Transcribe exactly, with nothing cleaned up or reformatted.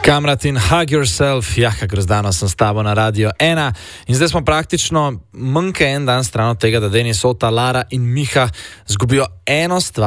Kamrat in Hug Yourself, ja, kako razdano sem s tabo na Radio ena. In zdaj smo praktično manjka en dan stran od tega, da Denis, Ota, Lara in Miha zgubijo eno stvar.